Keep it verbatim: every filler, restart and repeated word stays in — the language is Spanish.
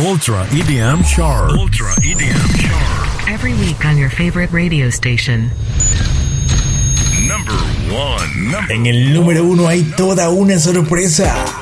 Ultra E D M Chart. Ultra E D M Chart. Every week on your favorite radio station. Number one. Number En el número uno hay toda una sorpresa.